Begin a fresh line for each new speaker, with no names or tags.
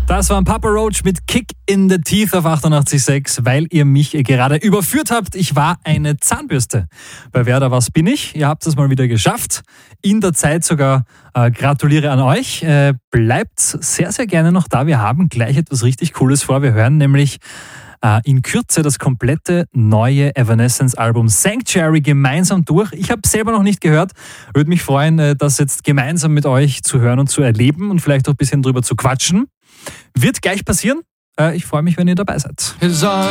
Das war ein Papa Roach mit Kick in the Teeth auf 88.6, weil ihr mich gerade überführt habt. Ich war eine Zahnbürste. Bei Werder, was bin ich? Ihr habt es mal wieder geschafft. In der Zeit sogar. Gratuliere an euch. Bleibt sehr, sehr gerne noch da. Wir haben gleich etwas richtig Cooles vor. Wir hören nämlich in Kürze das komplette neue Evanescence-Album Sanctuary gemeinsam durch. Ich habe es selber noch nicht gehört. Würde mich freuen, das jetzt gemeinsam mit euch zu hören und zu erleben und vielleicht auch ein bisschen drüber zu quatschen. Wird gleich passieren. Ich freue mich, wenn ihr dabei seid.